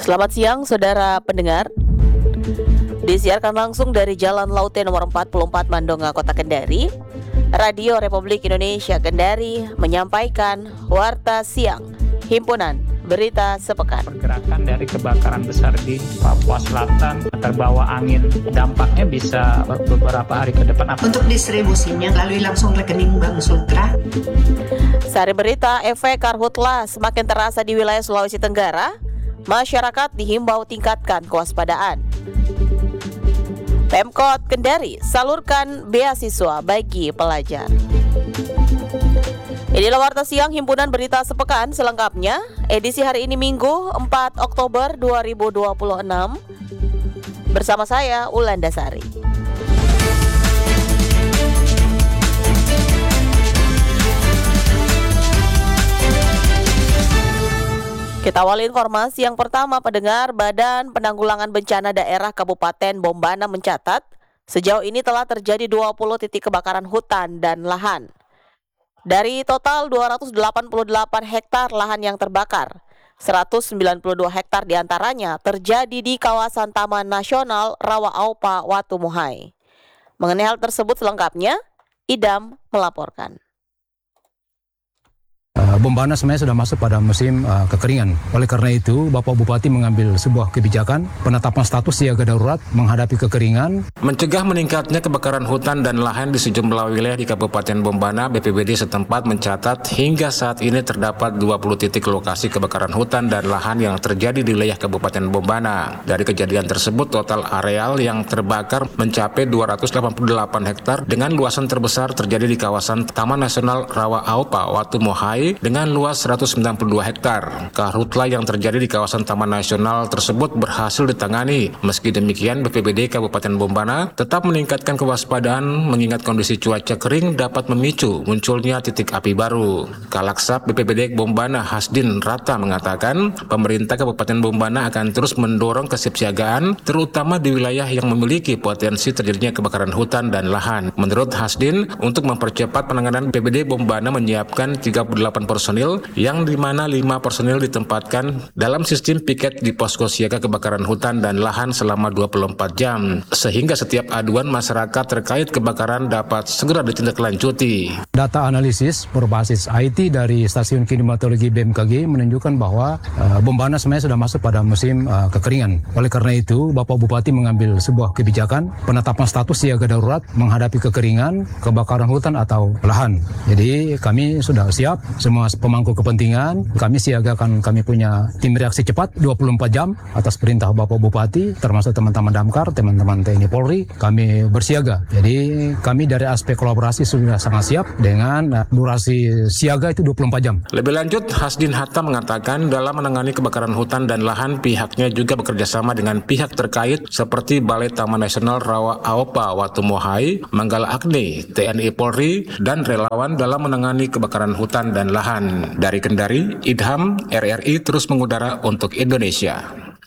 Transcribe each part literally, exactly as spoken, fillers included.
Selamat siang, saudara pendengar. Disiarkan langsung dari Jalan Laute nomor empat puluh empat Mandonga, Kota Kendari. Radio Republik Indonesia Kendari menyampaikan Warta Siang, Himpunan Berita Sepekan. Pergerakan dari kebakaran besar di Papua Selatan terbawa angin, dampaknya bisa beberapa hari ke depan. Untuk distribusinya melalui langsung rekening Bank Sultra. Sari berita, efek karhutlah semakin terasa di wilayah Sulawesi Tenggara. Masyarakat dihimbau tingkatkan kewaspadaan. Pemkot Kendari salurkan beasiswa bagi pelajar. Inilah Warta Siang Himpunan Berita Sepekan selengkapnya. Edisi hari ini Minggu empat Oktober dua ribu dua puluh enam. Bersama saya Ulanda Sari. Kita awali informasi yang pertama, pendengar. Badan Penanggulangan Bencana Daerah Kabupaten Bombana mencatat sejauh ini telah terjadi dua puluh titik kebakaran hutan dan lahan. Dari total dua ratus delapan puluh delapan hektar lahan yang terbakar, seratus sembilan puluh dua hektar diantaranya terjadi di kawasan Taman Nasional Rawa Aupa, Watu Muhai. Mengenai hal tersebut selengkapnya, Idam melaporkan. Bombana sebenarnya sudah masuk pada musim uh, kekeringan. Oleh karena itu, Bapak Bupati mengambil sebuah kebijakan penetapan status siaga darurat menghadapi kekeringan. Mencegah meningkatnya kebakaran hutan dan lahan di sejumlah wilayah di Kabupaten Bombana, B P B D setempat mencatat hingga saat ini terdapat dua puluh titik lokasi kebakaran hutan dan lahan yang terjadi di wilayah Kabupaten Bombana. Dari kejadian tersebut, total areal yang terbakar mencapai dua ratus delapan puluh delapan hektar dengan luasan terbesar terjadi di kawasan Taman Nasional Rawa Aupa, Watu Muhai dengan luas seratus sembilan puluh dua hektar. Karhutla yang terjadi di kawasan Taman Nasional tersebut berhasil ditangani. Meski demikian, B P B D Kabupaten Bombana tetap meningkatkan kewaspadaan mengingat kondisi cuaca kering dapat memicu munculnya titik api baru. Kalaksab B P B D Bombana Hasdin Rata mengatakan, pemerintah Kabupaten Bombana akan terus mendorong kesiapsiagaan terutama di wilayah yang memiliki potensi terjadinya kebakaran hutan dan lahan. Menurut Hasdin, untuk mempercepat penanganan, B P B D Bombana menyiapkan tiga puluh delapan personil yang dimana lima personil ditempatkan dalam sistem piket di posko siaga kebakaran hutan dan lahan selama dua puluh empat jam sehingga setiap aduan masyarakat terkait kebakaran dapat segera ditindaklanjuti. Data analisis berbasis I T dari Stasiun Klimatologi B M K G menunjukkan bahwa uh, Bombana sebenarnya sudah masuk pada musim uh, kekeringan. Oleh karena itu, Bapak Bupati mengambil sebuah kebijakan penetapan status siaga darurat menghadapi kekeringan, kebakaran hutan atau lahan. Jadi kami sudah siap. Semua pemangku kepentingan, kami siagakan, kami punya tim reaksi cepat dua puluh empat jam atas perintah Bapak Bupati, termasuk teman-teman Damkar, teman-teman T N I Polri, kami bersiaga. Jadi kami dari aspek kolaborasi sudah sangat siap dengan durasi siaga itu dua puluh empat jam. Lebih lanjut, Hasdin Hatta mengatakan dalam menangani kebakaran hutan dan lahan, pihaknya juga bekerjasama dengan pihak terkait seperti Balai Taman Nasional Rawa Aupa, Watu Muhai, Manggala Agni, T N I Polri, dan relawan dalam menangani kebakaran hutan dan lahan. Dari Kendari, Idham, R R I terus mengudara untuk Indonesia.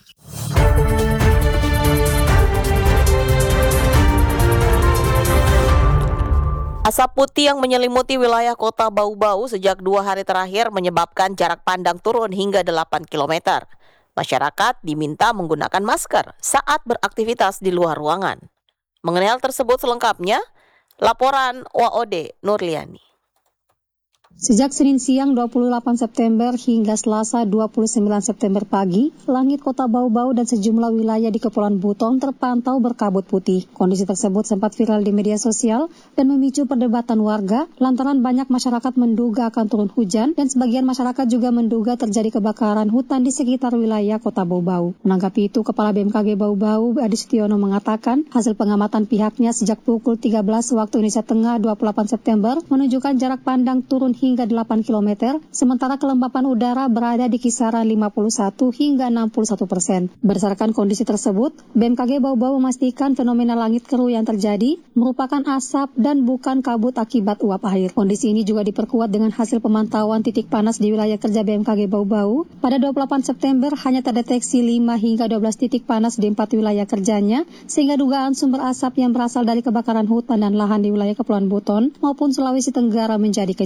Asap putih yang menyelimuti wilayah kota Bau-Bau sejak dua hari terakhir menyebabkan jarak pandang turun hingga delapan kilometer. Masyarakat diminta menggunakan masker saat beraktivitas di luar ruangan. Mengenai hal tersebut selengkapnya, laporan W O D Nurliani. Sejak Senin siang dua puluh delapan September hingga Selasa dua puluh sembilan September pagi, langit kota Bau-Bau dan sejumlah wilayah di Kepulauan Buton terpantau berkabut putih. Kondisi tersebut sempat viral di media sosial dan memicu perdebatan warga lantaran banyak masyarakat menduga akan turun hujan dan sebagian masyarakat juga menduga terjadi kebakaran hutan di sekitar wilayah kota Bau-Bau. Menanggapi itu, Kepala B M K G Bau-Bau Adi Setiono mengatakan hasil pengamatan pihaknya sejak pukul tiga belas waktu Indonesia Tengah dua puluh delapan September menunjukkan jarak pandang turun hingga delapan kilometer, sementara kelembapan udara berada di kisaran lima puluh satu hingga enam puluh satu persen. Berdasarkan kondisi tersebut, B M K G Bau-Bau memastikan fenomena langit keruh yang terjadi merupakan asap dan bukan kabut akibat uap air. Kondisi ini juga diperkuat dengan hasil pemantauan titik panas di wilayah kerja B M K G Bau-Bau. Pada dua puluh delapan September hanya terdeteksi lima hingga dua belas titik panas di empat wilayah kerjanya, sehingga dugaan sumber asap yang berasal dari kebakaran hutan dan lahan di wilayah Kepulauan Buton maupun Sulawesi Tenggara menjadi kecil. B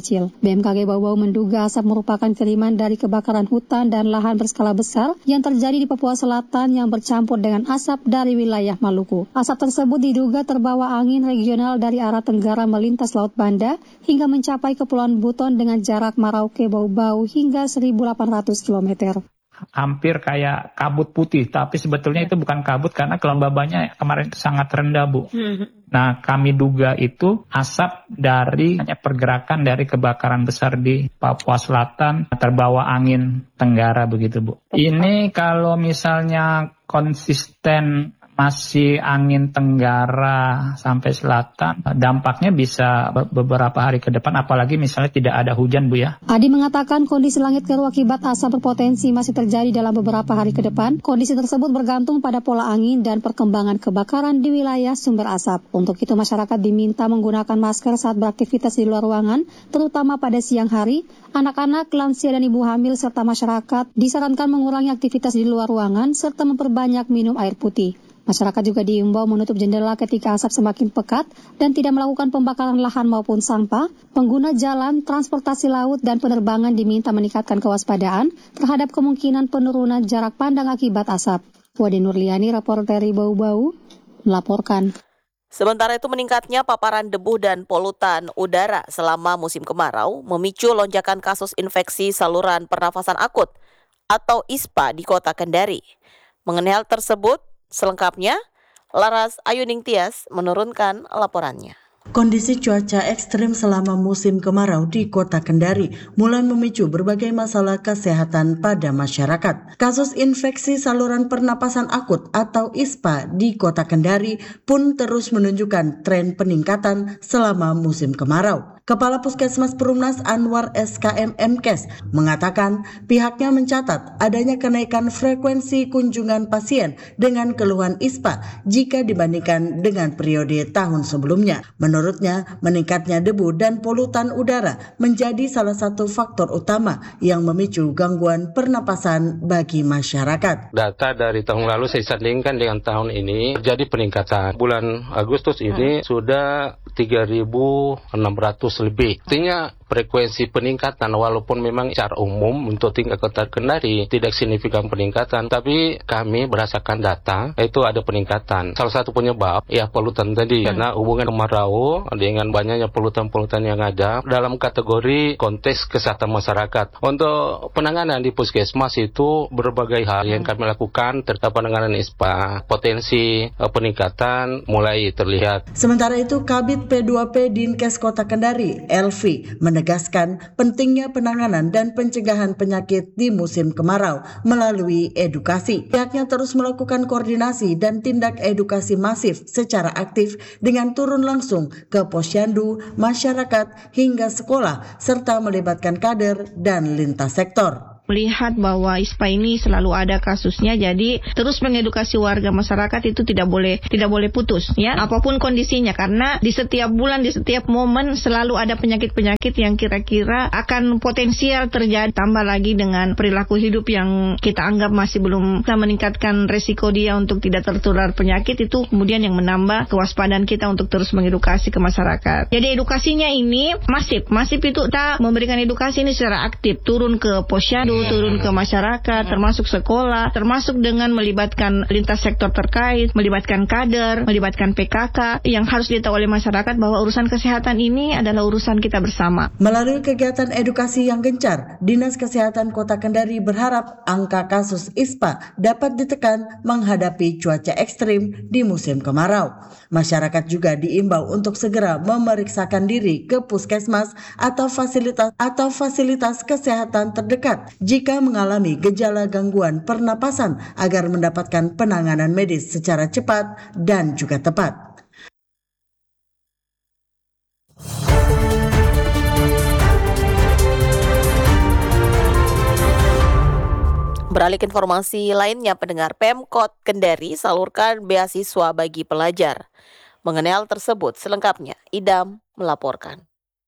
B M K G Bau-Bau menduga asap merupakan kiriman dari kebakaran hutan dan lahan berskala besar yang terjadi di Papua Selatan yang bercampur dengan asap dari wilayah Maluku. Asap tersebut diduga terbawa angin regional dari arah tenggara melintas Laut Banda hingga mencapai Kepulauan Buton dengan jarak Merauke Bau-Bau hingga seribu delapan ratus kilometer. Hampir kayak kabut putih, tapi sebetulnya itu bukan kabut karena kelembabannya kemarin itu sangat rendah, Bu. Nah, kami duga itu asap dari pergerakan dari kebakaran besar di Papua Selatan terbawa angin tenggara begitu, Bu. Ini kalau misalnya konsisten masih angin tenggara sampai selatan, dampaknya bisa beberapa hari ke depan, apalagi misalnya tidak ada hujan, Bu ya. Adi mengatakan kondisi langit keruh akibat asap berpotensi masih terjadi dalam beberapa hari ke depan. Kondisi tersebut bergantung pada pola angin dan perkembangan kebakaran di wilayah sumber asap. Untuk itu masyarakat diminta menggunakan masker saat beraktivitas di luar ruangan, terutama pada siang hari. Anak-anak, lansia dan ibu hamil serta masyarakat disarankan mengurangi aktivitas di luar ruangan serta memperbanyak minum air putih. Masyarakat juga diimbau menutup jendela ketika asap semakin pekat dan tidak melakukan pembakaran lahan maupun sampah. Pengguna jalan, transportasi laut, dan penerbangan diminta meningkatkan kewaspadaan terhadap kemungkinan penurunan jarak pandang akibat asap. Wadi Nurliani, reporter Bau-Bau, melaporkan. Sementara itu meningkatnya paparan debu dan polutan udara selama musim kemarau memicu lonjakan kasus infeksi saluran pernafasan akut atau I S P A di Kota Kendari. Mengenai hal tersebut, selengkapnya, Laras Ayuning Tias menurunkan laporannya. Kondisi cuaca ekstrim selama musim kemarau di Kota Kendari mulai memicu berbagai masalah kesehatan pada masyarakat. Kasus infeksi saluran pernapasan akut atau I S P A di Kota Kendari pun terus menunjukkan tren peningkatan selama musim kemarau. Kepala Puskesmas Perumnas Anwar S K M Mkes mengatakan pihaknya mencatat adanya kenaikan frekuensi kunjungan pasien dengan keluhan I S P A jika dibandingkan dengan periode tahun sebelumnya. Menurutnya, meningkatnya debu dan polutan udara menjadi salah satu faktor utama yang memicu gangguan pernapasan bagi masyarakat. Data dari tahun lalu saya sandingkan dengan tahun ini terjadi peningkatan. Bulan Agustus ini hmm. sudah tiga ribu enam ratus lebih. Artinya frekuensi peningkatan walaupun memang secara umum untuk tingkat Kota Kendari tidak signifikan peningkatan, tapi kami berdasarkan data itu ada peningkatan. Salah satu penyebab ya polutan tadi hmm. karena hubungan kemarau dengan banyaknya polutan-polutan yang ada dalam kategori konteks kesehatan masyarakat. Untuk penanganan di Puskesmas itu berbagai hal yang kami lakukan terkait penanganan I S P A. Potensi uh, peningkatan mulai terlihat. Sementara itu Kabid P dua P Dinkes Kota Kendari, Elvi, menegaskan pentingnya penanganan dan pencegahan penyakit di musim kemarau melalui edukasi. Pihaknya terus melakukan koordinasi dan tindak edukasi masif secara aktif dengan turun langsung ke posyandu, masyarakat, hingga sekolah, serta melibatkan kader dan lintas sektor. Melihat bahwa I S P A ini selalu ada kasusnya, jadi terus mengedukasi warga masyarakat itu tidak boleh tidak boleh putus ya, apapun kondisinya, karena di setiap bulan, di setiap momen selalu ada penyakit-penyakit yang kira-kira akan potensial terjadi, tambah lagi dengan perilaku hidup yang kita anggap masih belum bisa meningkatkan resiko dia untuk tidak tertular penyakit, itu kemudian yang menambah kewaspadaan kita untuk terus mengedukasi ke masyarakat. Jadi edukasinya ini masif, masif itu kita memberikan edukasi ini secara aktif, turun ke posyandu, turun ke masyarakat, termasuk sekolah, termasuk dengan melibatkan lintas sektor terkait, melibatkan kader, melibatkan P K K, yang harus ditahu oleh masyarakat bahwa urusan kesehatan ini adalah urusan kita bersama. Melalui kegiatan edukasi yang gencar, Dinas Kesehatan Kota Kendari berharap angka kasus I S P A dapat ditekan menghadapi cuaca ekstrim di musim kemarau. Masyarakat juga diimbau untuk segera memeriksakan diri ke puskesmas atau fasilitas atau fasilitas kesehatan terdekat jika mengalami gejala gangguan pernapasan agar mendapatkan penanganan medis secara cepat dan juga tepat. Beralih ke informasi lainnya, pendengar, Pemkot Kendari salurkan beasiswa bagi pelajar. Mengenai hal tersebut selengkapnya, Idam melaporkan.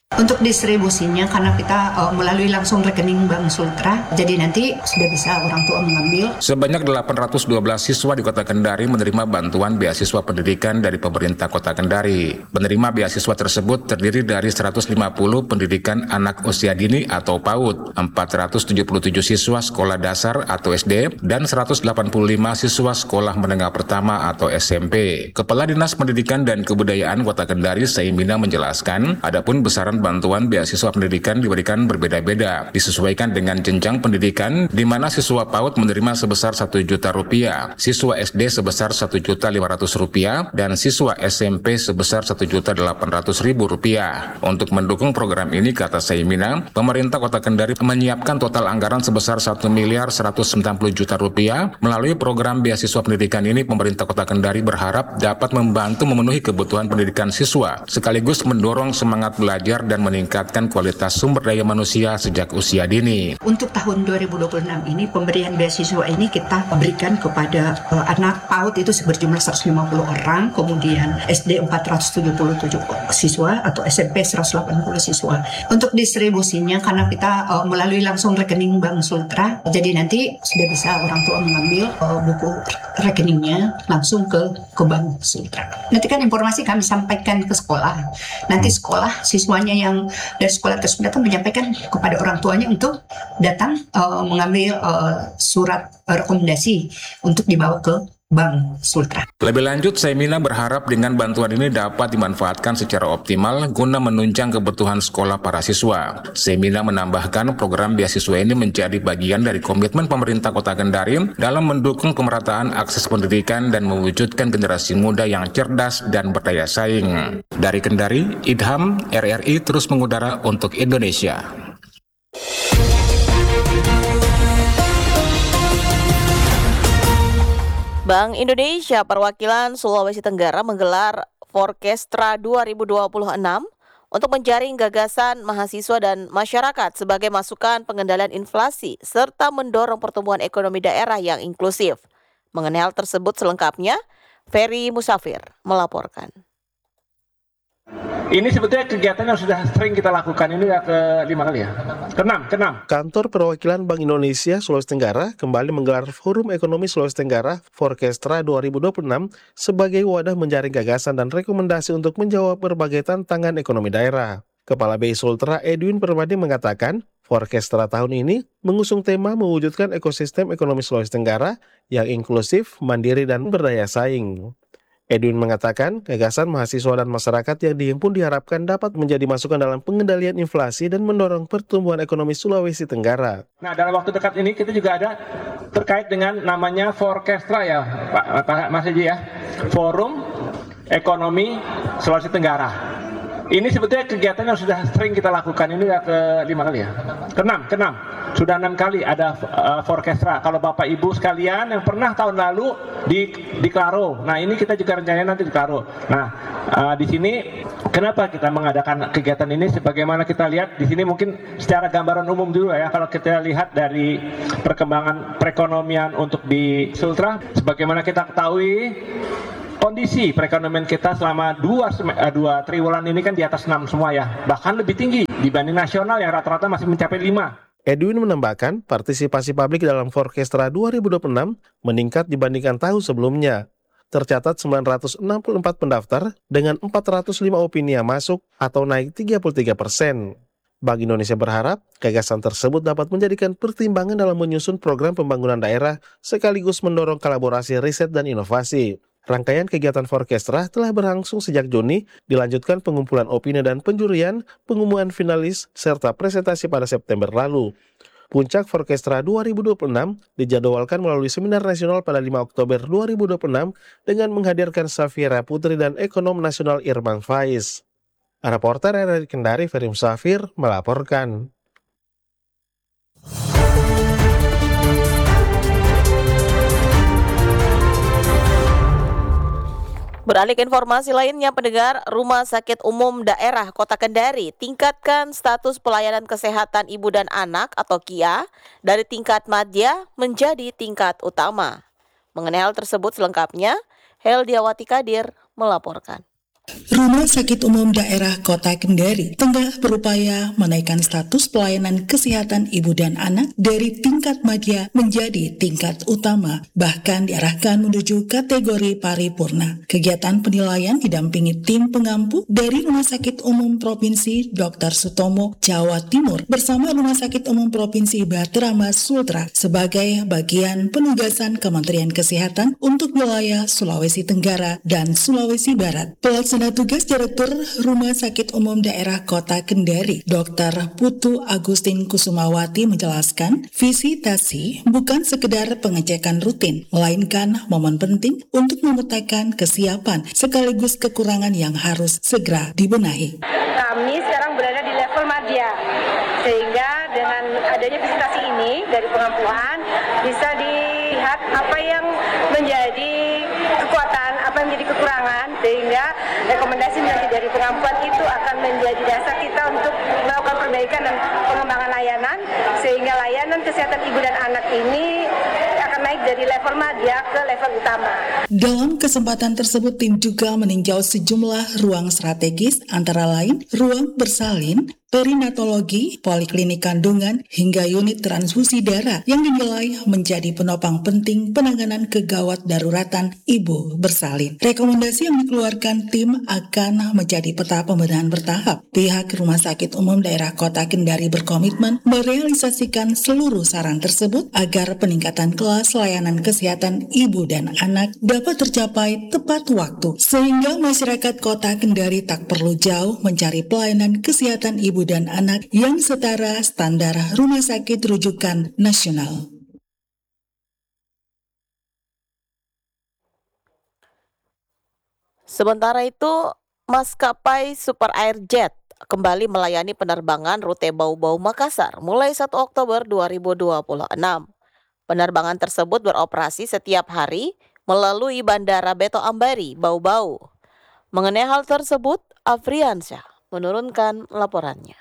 Untuk distribusinya karena kita uh, melalui langsung rekening Bank Sultra, jadi nanti sudah bisa orang tua mengambil. Sebanyak delapan ratus dua belas siswa di Kota Kendari menerima bantuan beasiswa pendidikan dari pemerintah Kota Kendari. Penerima beasiswa tersebut terdiri dari seratus lima puluh pendidikan anak usia dini atau PAUD, empat ratus tujuh puluh tujuh siswa sekolah dasar atau S D, dan seratus delapan puluh lima siswa sekolah menengah pertama atau S M P. Kepala Dinas Pendidikan dan Kebudayaan Kota Kendari, Saimina, menjelaskan, adapun besaran bantuan beasiswa pendidikan diberikan berbeda-beda, disesuaikan dengan jenjang pendidikan, di mana siswa PAUD menerima sebesar satu juta rupiah, siswa S D sebesar satu juta lima ratus rupiah, dan siswa S M P sebesar satu juta delapan ratus ribu rupiah. Untuk mendukung program ini, kata Saimina, pemerintah Kota Kendari menyiapkan total anggaran sebesar satu miliar seratus sembilan puluh juta rupiah. Melalui program beasiswa pendidikan ini, pemerintah Kota Kendari berharap dapat membantu memenuhi kebutuhan pendidikan siswa, sekaligus mendorong semangat belajar dan meningkatkan kualitas sumber daya manusia sejak usia dini. Untuk tahun dua ribu dua puluh enam ini, pemberian beasiswa ini kita berikan kepada uh, anak PAUD itu berjumlah seratus lima puluh orang, kemudian S D empat ratus tujuh puluh tujuh siswa atau S M P seratus delapan puluh siswa. Untuk distribusinya karena kita uh, melalui langsung rekening Bank Sultra, jadi nanti sudah bisa orang tua mengambil uh, buku rekeningnya langsung ke ke Bank Sultra. Nanti kan informasi kami sampaikan ke sekolah. Nanti sekolah siswanya yang dari sekolah tersebut datang menyampaikan kepada orang tuanya untuk datang uh, mengambil uh, surat uh, rekomendasi untuk dibawa ke Bank Sultra. Lebih lanjut, Saimina berharap dengan bantuan ini dapat dimanfaatkan secara optimal guna menunjang kebutuhan sekolah para siswa. Saimina menambahkan program beasiswa ini menjadi bagian dari komitmen pemerintah Kota Kendari dalam mendukung pemerataan akses pendidikan dan mewujudkan generasi muda yang cerdas dan berdaya saing. Dari Kendari, Idham, R R I terus mengudara untuk Indonesia. Bank Indonesia Perwakilan Sulawesi Tenggara menggelar Forkestra dua ribu dua puluh enam untuk menjaring gagasan mahasiswa dan masyarakat sebagai masukan pengendalian inflasi serta mendorong pertumbuhan ekonomi daerah yang inklusif. Mengenai hal tersebut selengkapnya, Ferry Musafir melaporkan. Ini sebetulnya kegiatan yang sudah sering kita lakukan, ini ya ke lima kali ya? Keenam, keenam. Kantor Perwakilan Bank Indonesia Sulawesi Tenggara kembali menggelar Forum Ekonomi Sulawesi Tenggara Forkestra dua ribu dua puluh enam sebagai wadah menjaring gagasan dan rekomendasi untuk menjawab berbagai tantangan ekonomi daerah. Kepala B I Sultra Edwin Permadi mengatakan, Forkestra tahun ini mengusung tema mewujudkan ekosistem ekonomi Sulawesi Tenggara yang inklusif, mandiri, dan berdaya saing. Edwin mengatakan, gagasan mahasiswa dan masyarakat yang dihimpun diharapkan dapat menjadi masukan dalam pengendalian inflasi dan mendorong pertumbuhan ekonomi Sulawesi Tenggara. Nah, dalam waktu dekat ini kita juga ada terkait dengan namanya Forkestra ya, Pak, Pak Mas Eji ya, Forum Ekonomi Sulawesi Tenggara. Ini sebetulnya kegiatan yang sudah sering kita lakukan, ini ya ke lima kali ya? Keenam, keenam. Sudah enam kali ada uh, Forkestra. Kalau Bapak Ibu sekalian yang pernah tahun lalu di di Klaro. Nah, ini kita juga rencananya nanti di Klaro. Nah, uh, di sini kenapa kita mengadakan kegiatan ini? Sebagaimana kita lihat di sini mungkin secara gambaran umum dulu ya. Kalau kita lihat dari perkembangan perekonomian untuk di Sultra, sebagaimana kita ketahui, kondisi perekonomian kita selama dua, dua triwulan ini kan di atas enam semua ya. Bahkan lebih tinggi dibanding nasional yang rata-rata masih mencapai lima. Edwin menambahkan, partisipasi publik dalam Forkestra dua ribu dua puluh enam meningkat dibandingkan tahun sebelumnya. Tercatat sembilan ratus enam puluh empat pendaftar dengan empat ratus lima opini yang masuk atau naik tiga puluh tiga persen. Bank Indonesia berharap gagasan tersebut dapat menjadikan pertimbangan dalam menyusun program pembangunan daerah sekaligus mendorong kolaborasi riset dan inovasi. Rangkaian kegiatan Forkestra telah berlangsung sejak Juni, dilanjutkan pengumpulan opini dan penjurian, pengumuman finalis, serta presentasi pada September lalu. Puncak Forkestra dua ribu dua puluh enam dijadwalkan melalui seminar nasional pada lima Oktober dua ribu dua puluh enam dengan menghadirkan Safira Putri dan ekonom nasional Irman Faiz. Reporter R R I Kendari Ferry Musafir melaporkan. Beralih ke informasi lainnya, pendengar, Rumah Sakit Umum Daerah Kota Kendari tingkatkan status pelayanan kesehatan ibu dan anak atau K I A dari tingkat madya menjadi tingkat utama. Mengenai hal tersebut selengkapnya, Heldiawati Kadir melaporkan. Rumah Sakit Umum Daerah Kota Kendari tengah berupaya menaikkan status pelayanan kesehatan ibu dan anak dari tingkat madya menjadi tingkat utama, bahkan diarahkan menuju kategori paripurna. Kegiatan penilaian didampingi tim pengampu dari Rumah Sakit Umum Provinsi dokter Sutomo, Jawa Timur bersama Rumah Sakit Umum Provinsi Baterama Sultra sebagai bagian penugasan Kementerian Kesehatan untuk wilayah Sulawesi Tenggara dan Sulawesi Barat. Pelaksana tugas Direktur Rumah Sakit Umum Daerah Kota Kendari, dokter Putu Agustin Kusumawati menjelaskan, visitasi bukan sekedar pengecekan rutin, melainkan momen penting untuk memetakan kesiapan sekaligus kekurangan yang harus segera dibenahi. Kami sekarang berada di level madya, sehingga dengan adanya visitasi ini dari pengampuan bisa dilihat apa yang menjadi kekuatan, apa yang menjadi kekurangan, sehingga rekomendasi nanti dari pengampuan itu akan menjadi dasar kita untuk melakukan perbaikan dan pengembangan layanan, sehingga layanan kesehatan ibu dan anak ini akan naik dari level madya ke level utama. Dalam kesempatan tersebut, tim juga meninjau sejumlah ruang strategis, antara lain ruang bersalin, perinatologi, poliklinik kandungan, hingga unit transfusi darah yang dinilai menjadi penopang penting penanganan kegawat daruratan ibu bersalin. Rekomendasi yang dikeluarkan tim akan menjadi peta pembenahan bertahap. Pihak Rumah Sakit Umum Daerah Kota Kendari berkomitmen merealisasikan seluruh saran tersebut agar peningkatan kelas layanan kesehatan ibu dan anak dapat tercapai tepat waktu, sehingga masyarakat Kota Kendari tak perlu jauh mencari pelayanan kesehatan ibu dan anak yang setara standar rumah sakit rujukan nasional. Sementara itu, maskapai Super Airjet kembali melayani penerbangan rute Bau-Bau Makassar mulai satu Oktober dua ribu dua puluh enam. Penerbangan tersebut beroperasi setiap hari melalui Bandara Beto Ambari, Bau-Bau. Mengenai hal tersebut, Afriansyah menurunkan laporannya.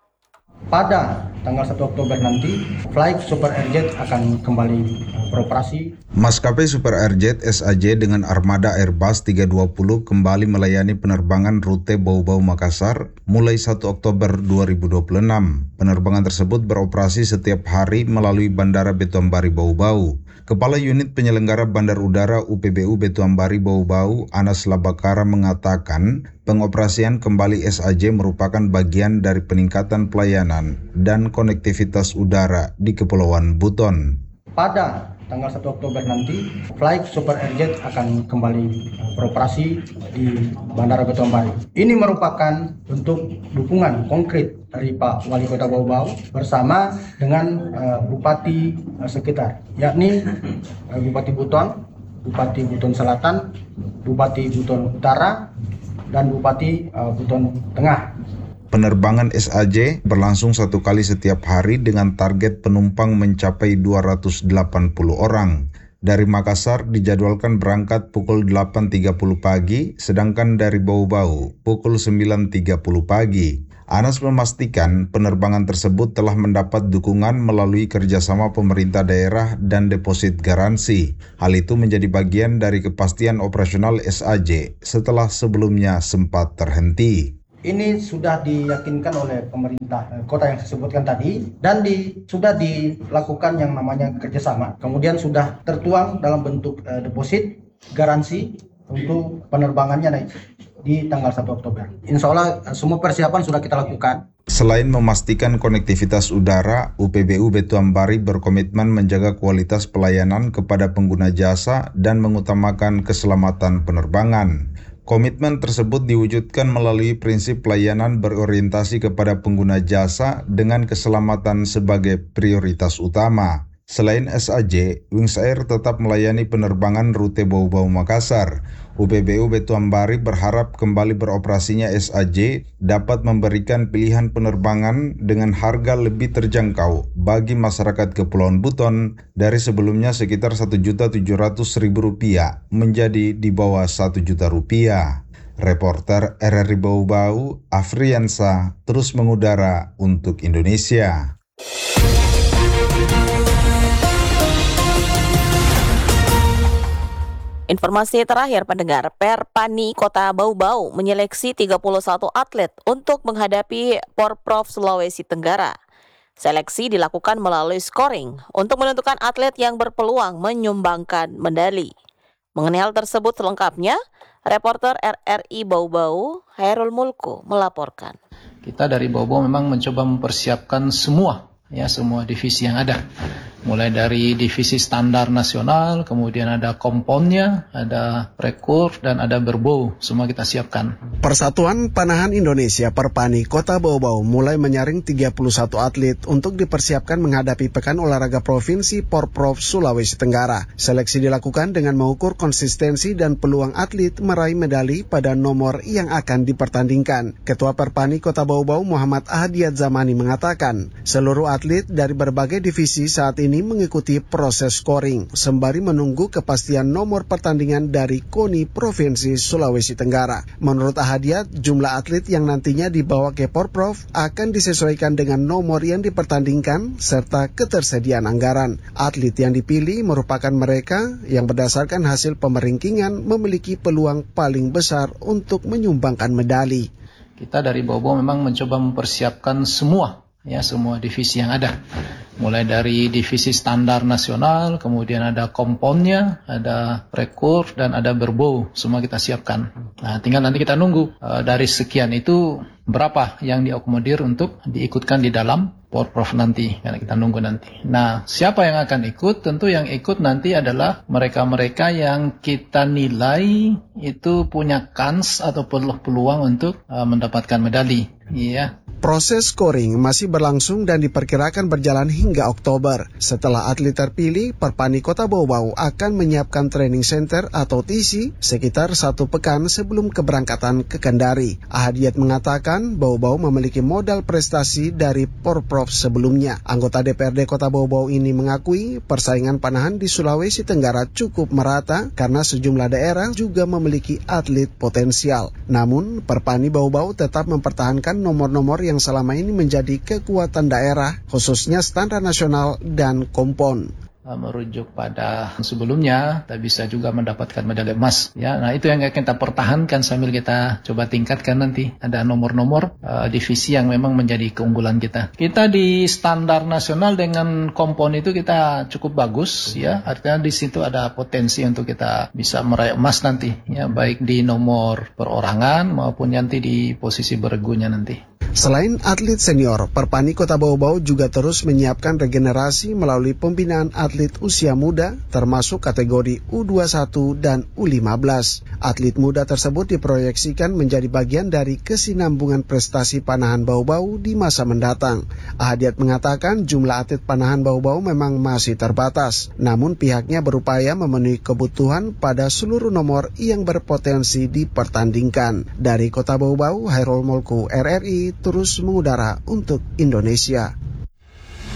Pada tanggal satu Oktober nanti, flight Super Airjet akan kembali beroperasi. Maskapai Super Airjet S A J dengan armada Airbus tiga dua puluh kembali melayani penerbangan rute Bau-Bau Makassar mulai satu Oktober dua ribu dua puluh enam. Penerbangan tersebut beroperasi setiap hari melalui Bandara Beto Ambari, Bau-Bau. Kepala Unit Penyelenggara Bandar Udara U P B U Beto Ambari, Bau-Bau, Anas Labakara mengatakan, pengoperasian kembali S A J merupakan bagian dari peningkatan pelayanan dan konektivitas udara di Kepulauan Buton. Pada tanggal satu Oktober nanti, flight Super Airjet akan kembali beroperasi di Bandara Beto Ambari. Ini merupakan bentuk dukungan konkret dari Pak Wali Kota Bau-Bau bersama dengan uh, Bupati uh, sekitar, yakni uh, Bupati Buton, Bupati Buton Selatan, Bupati Buton Utara, dan Bupati uh, Buton Tengah. Penerbangan S A J berlangsung satu kali setiap hari dengan target penumpang mencapai dua ratus delapan puluh orang. Dari Makassar dijadwalkan berangkat pukul delapan tiga puluh pagi, sedangkan dari Bau-Bau pukul sembilan tiga puluh pagi. Anas memastikan penerbangan tersebut telah mendapat dukungan melalui kerjasama pemerintah daerah dan deposit garansi. Hal itu menjadi bagian dari kepastian operasional S A J setelah sebelumnya sempat terhenti. Ini sudah diyakinkan oleh pemerintah kota yang saya sebutkan tadi dan di, sudah dilakukan yang namanya kerjasama. Kemudian sudah tertuang dalam bentuk uh, deposit garansi untuk penerbangannya naik di tanggal satu Oktober. Insya Allah uh, semua persiapan sudah kita lakukan. Selain memastikan konektivitas udara, U P B U Beto Ambari berkomitmen menjaga kualitas pelayanan kepada pengguna jasa dan mengutamakan keselamatan penerbangan. Komitmen tersebut diwujudkan melalui prinsip pelayanan berorientasi kepada pengguna jasa dengan keselamatan sebagai prioritas utama. Selain S A J, Wings Air tetap melayani penerbangan rute Bau-Bau Makassar. U P B U Beto Ambari berharap kembali beroperasinya S A J dapat memberikan pilihan penerbangan dengan harga lebih terjangkau bagi masyarakat Kepulauan Buton dari sebelumnya sekitar satu juta tujuh ratus ribu rupiah menjadi di bawah satu juta rupiah. Reporter R R I Bau-Bau, Afriansa, terus mengudara untuk Indonesia. Informasi terakhir pendengar, Perpani Kota Bau-Bau menyeleksi tiga puluh satu atlet untuk menghadapi Porprov Sulawesi Tenggara. Seleksi dilakukan melalui scoring untuk menentukan atlet yang berpeluang menyumbangkan medali. Mengenai hal tersebut selengkapnya, reporter R R I Bau-Bau, Hairul Mulku, melaporkan. Kita dari Bau-Bau memang mencoba mempersiapkan semua, ya semua divisi yang ada. Mulai dari divisi standar nasional, kemudian ada komponnya, ada prekur, dan ada berbau. Semua kita siapkan. Persatuan Panahan Indonesia Perpani Kota Bau-Bau mulai menyaring tiga puluh satu atlet untuk dipersiapkan menghadapi Pekan Olahraga Provinsi Porprov Sulawesi Tenggara. Seleksi dilakukan dengan mengukur konsistensi dan peluang atlet meraih medali pada nomor yang akan dipertandingkan. Ketua Perpani Kota Bau-Bau Muhammad Ahdiat Zamani mengatakan, seluruh atlet dari berbagai divisi saat ini mengikuti proses scoring sembari menunggu kepastian nomor pertandingan dari K O N I Provinsi Sulawesi Tenggara. Menurut Ahadiat, jumlah atlet yang nantinya dibawa ke Porprov akan disesuaikan dengan nomor yang dipertandingkan serta ketersediaan anggaran. Atlet yang dipilih merupakan mereka yang berdasarkan hasil pemeringkingan memiliki peluang paling besar untuk menyumbangkan medali. Kita dari Bau-Bau memang mencoba mempersiapkan semua, ya semua divisi yang ada. Mulai dari divisi standar nasional, kemudian ada komponnya, ada prekur, dan ada berbau. Semua kita siapkan. Nah, tinggal nanti kita nunggu e, dari sekian itu berapa yang diakomodir untuk diikutkan di dalam Porprov nanti, karena kita nunggu nanti. Nah, siapa yang akan ikut? Tentu yang ikut nanti adalah mereka-mereka yang kita nilai itu punya kans atau peluang untuk uh, mendapatkan medali. Iya. Proses scoring masih berlangsung dan diperkirakan berjalan hingga Oktober. Setelah atlet terpilih, Perpani Kota Bau-Bau akan menyiapkan training center atau T C sekitar satu pekan sebelum keberangkatan ke Kendari. Ahadiat mengatakan Bau-Bau memiliki modal prestasi dari Porprov sebelumnya. Anggota D P R D Kota Bau-Bau ini mengakui persaingan panahan di Sulawesi Tenggara cukup merata karena sejumlah daerah juga memiliki atlet potensial. Namun, Perpani Bau-Bau tetap mempertahankan nomor-nomor yang selama ini menjadi kekuatan daerah, khususnya standar nasional dan kompon. Merujuk pada sebelumnya, kita bisa juga mendapatkan medali emas. Ya, nah itu yang akan kita pertahankan sambil kita coba tingkatkan nanti. Ada nomor-nomor uh, divisi yang memang menjadi keunggulan kita. Kita di standar nasional dengan kompon itu kita cukup bagus, ya. Artinya di situ ada potensi untuk kita bisa meraih emas nanti, ya, baik di nomor perorangan maupun nanti di posisi bergunya nanti. Selain atlet senior, Perpani Kota Bau-Bau juga terus menyiapkan regenerasi melalui pembinaan atlet usia muda, termasuk kategori U dua puluh satu dan U lima belas. Atlet muda tersebut diproyeksikan menjadi bagian dari kesinambungan prestasi panahan Bau-Bau di masa mendatang. Ahadiat mengatakan jumlah atlet panahan Bau-Bau memang masih terbatas, namun pihaknya berupaya memenuhi kebutuhan pada seluruh nomor yang berpotensi dipertandingkan. Dari Kota Bau-Bau, Hairul Mulku, R R I, terus mengudara untuk Indonesia.